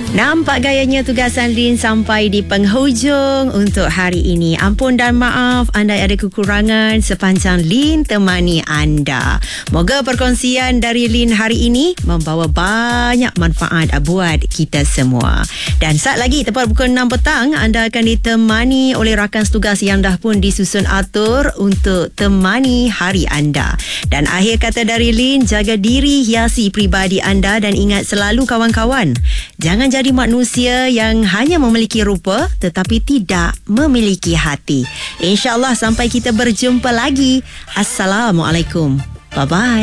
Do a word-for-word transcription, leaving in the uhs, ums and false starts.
Nampak gayanya tugasan Lin sampai di penghujung untuk hari ini. Ampun dan maaf anda ada kekurangan sepanjang Lin temani anda. Moga perkongsian dari Lin hari ini membawa banyak manfaat buat kita semua. Dan saat lagi tepat pukul enam petang anda akan ditemani oleh rakan setugas yang dah pun disusun atur untuk temani hari anda. Dan akhir kata dari Lin, jaga diri, hiasi pribadi anda dan ingat selalu kawan-kawan, jangan jadi manusia yang hanya memiliki rupa tetapi tidak memiliki hati. InsyaAllah sampai kita berjumpa lagi. Assalamualaikum. Bye-bye.